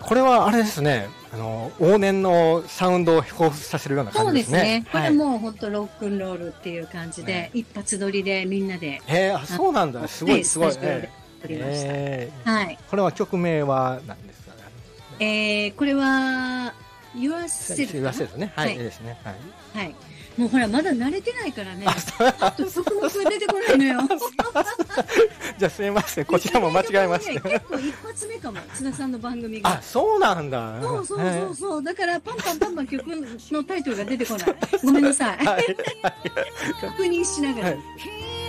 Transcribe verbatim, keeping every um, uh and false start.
これはあれですね、あの往年のサウンドを彷彿させるような感じですね。 そうですね。これもう本当ロックンロールっていう感じで、はい、一発撮りでみんなで。 へえ、あ、そうなんだ。すごいすごい。 スタジオで撮りました。 えー、 はい。 これは曲名は何ですかね。 えー、これは Yourself。 Yourself ね。はい。ですね。はい。 はい。もうほらまだ慣れてないからね。あと曲目が出てこないのよ。 じゃあすみません、こちらも間違えました。 結構一発目かも、津田さんの番組が。 あ、そうなんだ。 そうそうそうそう。だからパンパンパンパン曲のタイトルが出てこない。ごめんなさい。確認しながら。